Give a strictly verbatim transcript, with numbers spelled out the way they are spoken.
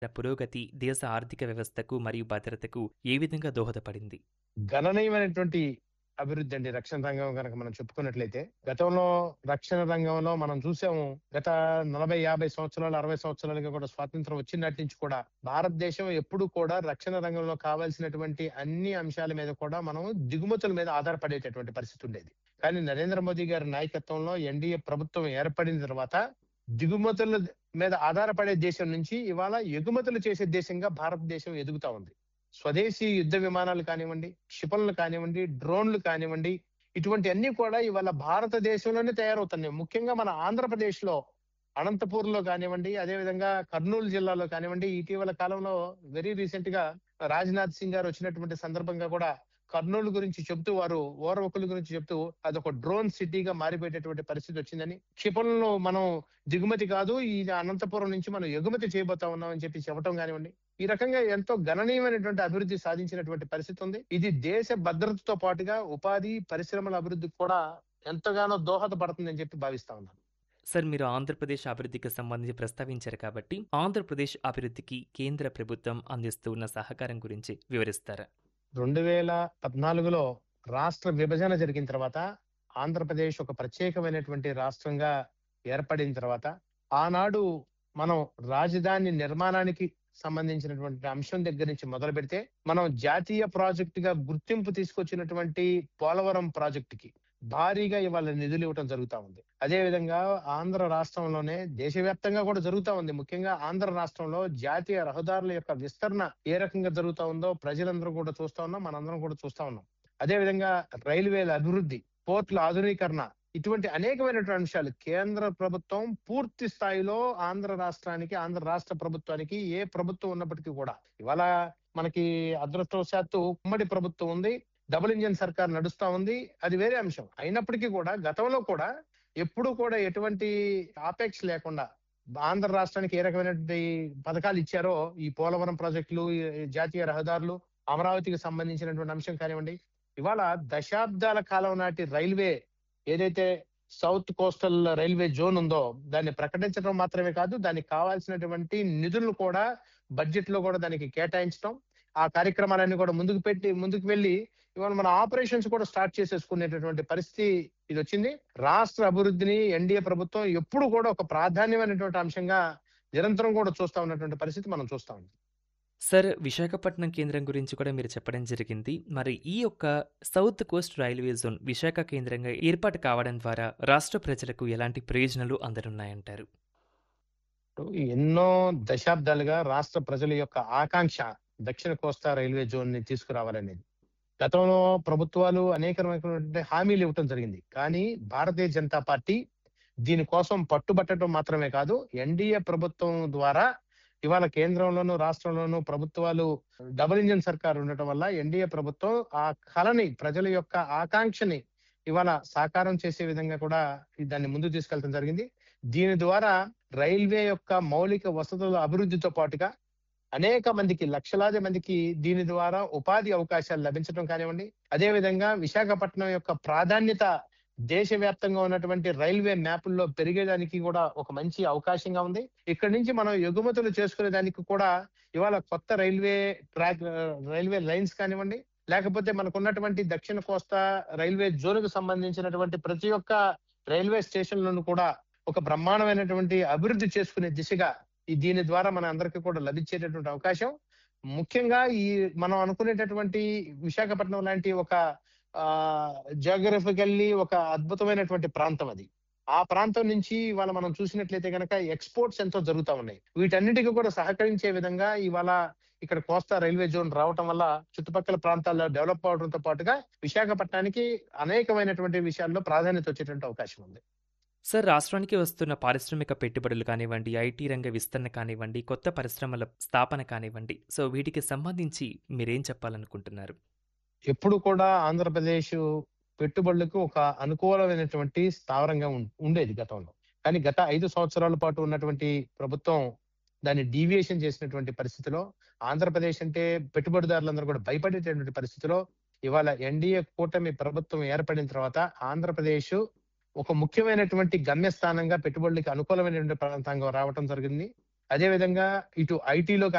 పురోగతి దేశ ఆర్థిక వ్యవస్థకు మరియు భద్రతకు ఏ విధంగా దోహదపడింది? గణనీయమైనటువంటి అభివృద్ధి అండి రక్షణ రంగం గనక మనం చెప్పుకున్నట్లయితే. గతంలో రక్షణ రంగంలో మనం చూసాము. గత నలభై, యాభై సంవత్సరాలు, అరవై సంవత్సరాలుగా కూడా స్వాతంత్రం వచ్చినటి నుంచి కూడా భారతదేశం ఎప్పుడు కూడా రక్షణ రంగంలో కావాల్సినటువంటి అన్ని అంశాల మీద కూడా మనం దిగుమతుల మీద ఆధారపడేటటువంటి పరిస్థితి ఉండేది. కానీ నరేంద్ర మోదీ గారి నాయకత్వంలో ఎన్డీఏ ప్రభుత్వం ఏర్పడిన తర్వాత దిగుమతుల మీద ఆధారపడే దేశం నుంచి ఇవాళ ఎగుమతులు చేసే దేశంగా భారతదేశం ఎదుగుతా ఉంది. స్వదేశీ యుద్ధ విమానాలు కానివ్వండి, క్షిపణులు కానివ్వండి, డ్రోన్లు కానివ్వండి, ఇటువంటి అన్ని కూడా ఇవాళ భారతదేశంలోనే తయారవుతున్నాయి. ముఖ్యంగా మన ఆంధ్రప్రదేశ్ లో అనంతపూర్ లో కానివ్వండి, అదే విధంగా కర్నూలు జిల్లాలో కానివ్వండి, ఇటీవల కాలంలో వెరీ రీసెంట్ గా రాజ్నాథ్ సింగ్ గారు వచ్చినటువంటి సందర్భంగా కూడా కర్నూలు గురించి చెప్తూ వారు ఓర్వకుల గురించి చెప్తూ అదొక డ్రోన్ సిటీగా మారిపోయేటటువంటి పరిస్థితి వచ్చిందని, క్షిపణులను మనం దిగుమతి కాదు ఈ అనంతపురం నుంచి మనం ఎగుమతి చేయబోతా ఉన్నాం అని చెప్పి చెప్పడం కానివ్వండి, ఈ రకంగా ఎంతో గణనీయమైనటువంటి అభివృద్ధి సాధించినటువంటి పరిస్థితి ఉంది. ఇది దేశ భద్రతతో పాటుగా ఉపాధి పరిశ్రమల అభివృద్ధికి కూడా ఎంతగానో దోహదపడుతుందని చెప్పి భావిస్తా ఉన్నాను. సార్, మీరు ఆంధ్రప్రదేశ్ అభివృద్ధికి సంబంధించి ప్రస్తావించారు కాబట్టి ఆంధ్రప్రదేశ్ అభివృద్ధికి కేంద్ర ప్రభుత్వం అందిస్తూ ఉన్న సహకారం గురించి వివరిస్తారా? రెండు వేల పద్నాలుగులో రాష్ట్ర విభజన జరిగిన తర్వాత ఆంధ్రప్రదేశ్ ఒక ప్రత్యేకమైనటువంటి రాష్ట్రంగా ఏర్పడిన తర్వాత ఆనాడు మనం రాజధాని నిర్మాణానికి సంబంధించినటువంటి అంశం దగ్గర నుంచి మొదలు పెడితే మనం జాతీయ ప్రాజెక్ట్ గా గుర్తింపు తీసుకొచ్చినటువంటి పోలవరం ప్రాజెక్టుకి భారీగా ఇవాళ నిధులు ఇవ్వటం జరుగుతా ఉంది. అదే విధంగా ఆంధ్ర రాష్ట్రంలోనే దేశవ్యాప్తంగా కూడా జరుగుతా ఉంది. ముఖ్యంగా ఆంధ్ర రాష్ట్రంలో జాతీయ రహదారుల యొక్క విస్తరణ ఏ రకంగా జరుగుతా ఉందో ప్రజలందరూ కూడా చూస్తా ఉన్నాం, మనందరం కూడా చూస్తా ఉన్నాం. అదే విధంగా రైల్వేల అభివృద్ధి, పోర్టుల ఆధునీకరణ, ఇటువంటి అనేకమైనటువంటి అంశాలు కేంద్ర ప్రభుత్వం పూర్తి స్థాయిలో ఆంధ్ర రాష్ట్రానికి, ఆంధ్ర రాష్ట్ర ప్రభుత్వానికి ఏ ప్రభుత్వం ఉన్నప్పటికీ కూడా ఇవాళ మనకి అదృష్టవశాత్తు ఉమ్మడి ప్రభుత్వం ఉంది, డబుల్ ఇంజన్ సర్కార్ నడుస్తా ఉంది, అది వేరే అంశం. అయినప్పటికీ కూడా గతంలో కూడా ఎప్పుడు కూడా ఎటువంటి ఆపేక్ష లేకుండా ఆంధ్ర రాష్ట్రానికి ఏ రకమైనటువంటి పథకాలు ఇచ్చారో ఈ పోలవరం ప్రాజెక్టులు, జాతీయ రహదారులు, అమరావతికి సంబంధించినటువంటి అంశం కానివ్వండి, ఇవాళ దశాబ్దాల కాలం నాటి రైల్వే ఏదైతే సౌత్ కోస్టల్ రైల్వే జోన్ ఉందో దాన్ని ప్రకటించడం మాత్రమే కాదు, దానికి కావాల్సినటువంటి నిధులను కూడా బడ్జెట్ లో కూడా దానికి కేటాయించడం, ఆ కార్యక్రమాలన్నీ కూడా ముందుకు పెట్టి ముందుకు వెళ్ళి ఇవాళ మన ఆపరేషన్స్ కూడా స్టార్ట్ చేసేసుకునేటటువంటి పరిస్థితి ఇది వచ్చింది. రాష్ట్ర అభివృద్ధిని ఎన్డీఏ ప్రభుత్వం ఎప్పుడు కూడా ఒక ప్రాధాన్యమైనటువంటి అంశంగా నిరంతరం కూడా చూస్తా ఉన్నటువంటి పరిస్థితి మనం చూస్తా ఉన్నాం. సార్, విశాఖపట్నం కేంద్రం గురించి కూడా మీరు చెప్పడం జరిగింది. మరి ఈ యొక్క south Coast railway zone Visakha కేంద్రంగా ఏర్పాటు కావడం ద్వారా రాష్ట్ర ప్రజలకు ఎలాంటి ప్రయోజనాలు అందనున్నాయంటారు? ఎన్నో దశాబ్దాలుగా రాష్ట్ర ప్రజల యొక్క ఆకాంక్ష దక్షిణ కోస్తా రైల్వే జోన్ ని తీసుకురావాలనేది. గతంలో ప్రభుత్వాలు అనేక రకమైనటువంటి హామీలు ఇవ్వటం జరిగింది. కానీ భారతీయ జనతా పార్టీ దీనికోసం పట్టుబట్టడం మాత్రమే కాదు, ఎన్డీఏ ప్రభుత్వం ద్వారా ఇవాళ కేంద్రంలోనూ రాష్ట్రంలోనూ ప్రభుత్వాలు డబుల్ ఇంజన్ సర్కార్ ఉండటం వల్ల ఎన్డీఏ ప్రభుత్వం ఆ కళని, ప్రజల యొక్క ఆకాంక్షని ఇవాళ సాకారం చేసే విధంగా కూడా దాన్ని ముందుకు తీసుకెళ్లడం జరిగింది. దీని ద్వారా రైల్వే యొక్క మౌలిక వసతుల అభివృద్ధితో పాటుగా అనేక మందికి, లక్షలాది మందికి దీని ద్వారా ఉపాధి అవకాశాలు లభించడం కానివ్వండి, అదే విధంగా విశాఖపట్నం యొక్క ప్రాధాన్యత దేశవ్యాప్తంగా ఉన్నటువంటి రైల్వే మ్యాపుల్లో పెరిగేదానికి కూడా ఒక మంచి అవకాశంగా ఉంది. ఇక్కడి నుంచి మనం ఎగుమతులు చేసుకునే దానికి కూడా ఇవాళ కొత్త రైల్వే ట్రాక్, రైల్వే లైన్స్ కానివ్వండి, లేకపోతే మనకు ఉన్నటువంటి దక్షిణ కోస్తా రైల్వే జోన్ కు సంబంధించినటువంటి ప్రతి ఒక్క రైల్వే స్టేషన్లను కూడా ఒక బ్రహ్మాండమైనటువంటి అభివృద్ధి చేసుకునే దిశగా ఈ దీని ద్వారా మన అందరికీ కూడా లభించేటటువంటి అవకాశం. ముఖ్యంగా ఈ మనం అనుకునేటటువంటి విశాఖపట్నం లాంటి ఒక ఆ జియోగ్రఫికల్లీ ఒక అద్భుతమైనటువంటి ప్రాంతం అది. ఆ ప్రాంతం నుంచి ఇవాళ మనం చూసినట్లయితే కనుక ఎక్స్పోర్ట్స్ ఎంతో జరుగుతా ఉన్నాయి. వీటన్నిటికీ కూడా సహకరించే విధంగా ఇవాళ ఇక్కడ కోస్తా రైల్వే జోన్ రావటం వల్ల చుట్టుపక్కల ప్రాంతాల్లో డెవలప్ అవడంతో పాటుగా విశాఖపట్నానికి అనేకమైనటువంటి విషయాల్లో ప్రాధాన్యత వచ్చేటువంటి అవకాశం ఉంది. సార్, రాష్ట్రానికి వస్తున్న పారిశ్రామిక పెట్టుబడులు కానివ్వండి, ఐటీ రంగ విస్తరణ కానివ్వండి, కొత్త పరిశ్రమల స్థాపన కానివ్వండి, సో వీటికి సంబంధించి మీరేం చెప్పాలనుకుంటున్నారు? ఎప్పుడు కూడా ఆంధ్రప్రదేశ్ పెట్టుబడులకు ఒక అనుకూలమైనటువంటి స్థావరంగా ఉండేది గతంలో. కానీ గత ఐదు సంవత్సరాల పాటు ఉన్నటువంటి ప్రభుత్వం దాన్ని డీవియేషన్ చేసినటువంటి పరిస్థితిలో ఆంధ్రప్రదేశ్ అంటే పెట్టుబడిదారులందరూ కూడా భయపడేటటువంటి పరిస్థితిలో ఇవాళ ఎన్డీఏ కూటమి ప్రభుత్వం ఏర్పడిన తర్వాత ఆంధ్రప్రదేశ్ ఒక ముఖ్యమైనటువంటి గమ్యస్థానంగా పెట్టుబడులకి అనుకూలమైనటువంటి ప్రాంతంగా రావటం జరిగింది. అదే విధంగా ఇటు ఐటీలో